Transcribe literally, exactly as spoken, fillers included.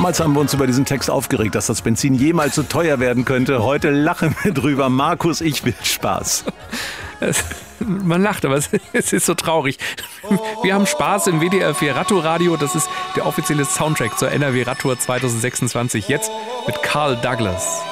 Damals haben wir uns über diesen Text aufgeregt, dass das Benzin jemals so teuer werden könnte. Heute lachen wir drüber. Markus, ich will Spaß. Man lacht, aber es ist so traurig. Wir haben Spaß im W D R vier Radtour-Radio. Das ist der offizielle Soundtrack zur N R W Radtour zwanzig sechsundzwanzig. Jetzt mit Carl Douglas.